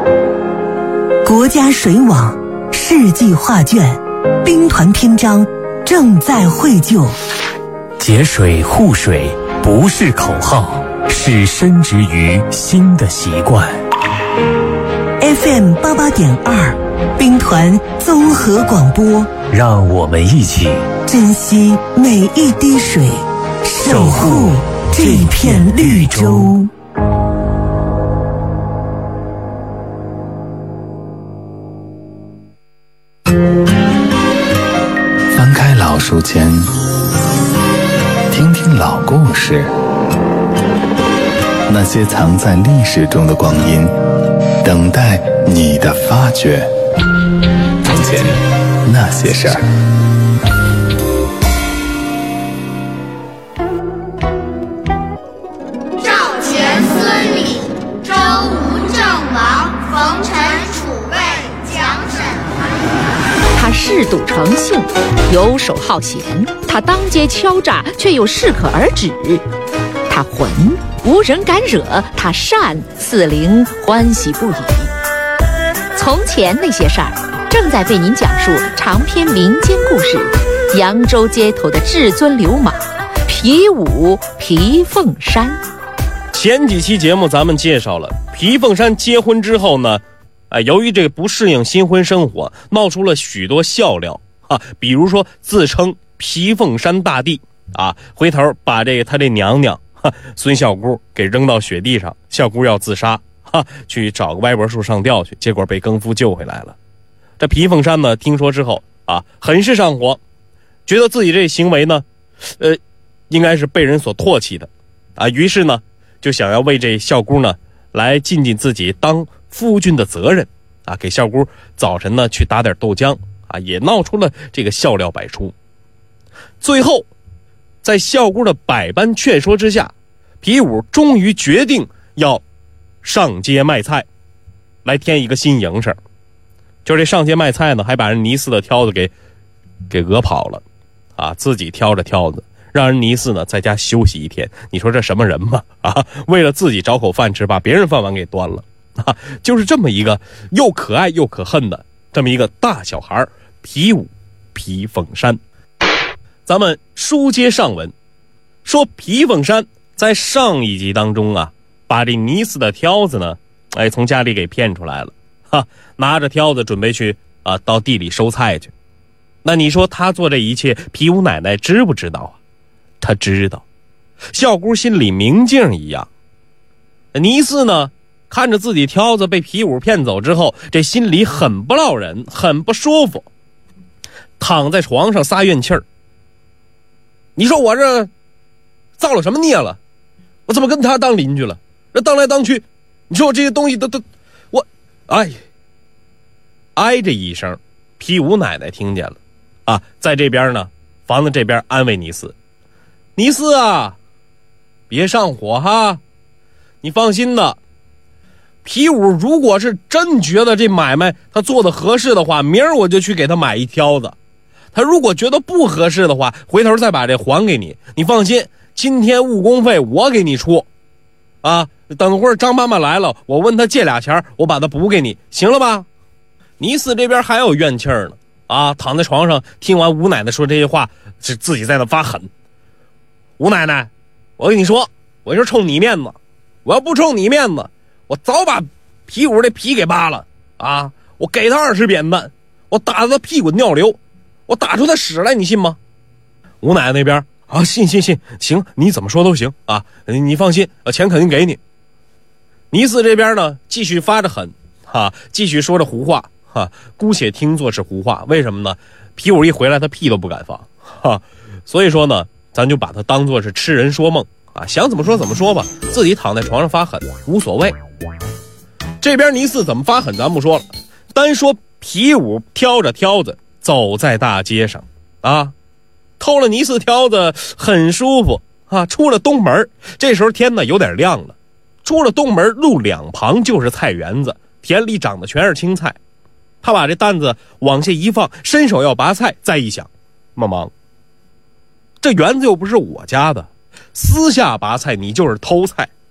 国家水网世纪画卷，兵团篇章正在绘就。 节水护水不是口号，是深植于心的习惯。 FM 88.2，兵团综合广播， 让我们一起珍惜每一滴水，守护这片绿洲。 翻开老书签，听听老故事，那些藏在历史中的光阴，等待你的发掘。从前那些事儿。 赵钱孙李周吴郑王冯陈楚魏蒋沈韩。 他嗜赌成性，游手好闲；他当街敲诈，却又适可而止。他浑，无人敢惹；他善，四邻欢喜不已。从前那些事儿，正在为您讲述长篇民间故事《扬州街头的至尊流氓皮武皮凤山》。 前几期节目咱们介绍了皮凤山结婚之后呢，由于这个不适应新婚生活，闹出了许多笑料啊，比如说自称皮凤山大帝啊，回头把他这娘娘孙小姑给扔到雪地上，小姑要自杀去找个歪脖树上吊去，结果被更夫救回来了。这皮凤山呢，听说之后啊，很是上火，觉得自己这行为呢，应该是被人所唾弃的啊，于是呢，就想要为这孝姑呢来尽尽自己当夫君的责任啊，给孝姑早晨呢去打点豆浆啊，也闹出了这个笑料百出。最后，在孝姑的百般劝说之下，皮武终于决定要上街卖菜，来添一个新营生。就这上街卖菜呢，还把人倪四的挑子给讹跑了啊，自己挑着挑子，让人倪四呢在家休息一天。你说这什么人嘛啊？为了自己找口饭吃，把别人饭碗给端了啊！就是这么一个又可爱又可恨的这么一个大小孩皮武皮凤山。咱们书接上文，说皮凤山在上一集当中啊，把这倪四的挑子呢，从家里给骗出来了，拿着挑子准备去到地里收菜去。那你说他做这一切，皮武奶奶知不知道啊？他知道，孝姑心里明镜一样。倪四呢，看着自己挑子被皮武骗走之后，这心里很不落忍，很不舒服，躺在床上撒怨气儿。你说我这造了什么孽了？我怎么跟他当邻居了？这当来当去，你说我这些东西都我哎这一声，皮武奶奶听见了啊，在这边呢，房子这边安慰倪四。倪四啊，别上火哈，你放心的。皮武如果是真觉得这买卖他做的合适的话，明儿我就去给他买一挑子。他如果觉得不合适的话，回头再把这还给你。你放心，今天误工费我给你出啊，等会儿张妈妈来了，我问他借俩钱，我把他补给你，行了吧？倪四这边还有怨气儿呢啊，躺在床上听完吴奶奶说这些话，是自己在那发狠。吴奶奶，我跟你说，我就冲你面子，我要不冲你面子，我早把皮武这皮给扒了啊！我给他20扁担，我打他屁滚尿流，我打出他屎来，你信吗？吴奶奶那边啊，信，行，你怎么说都行啊，你放心，钱肯定给你。倪四这边呢，继续发着狠继续说着胡话姑且听作是胡话。为什么呢？皮武一回来，他屁都不敢放所以说呢，咱就把他当作是痴人说梦啊，想怎么说怎么说吧，自己躺在床上发狠无所谓。这边倪四怎么发狠咱不说了，单说皮武挑着挑子走在大街上啊，偷了倪四挑子很舒服啊。出了东门，这时候天呢有点亮了，出了东门，路两旁就是菜园子，田里长的全是青菜。他把这担子往下一放，伸手要拔菜，再一想，妈忙，这园子又不是我家的，私下拔菜你就是偷菜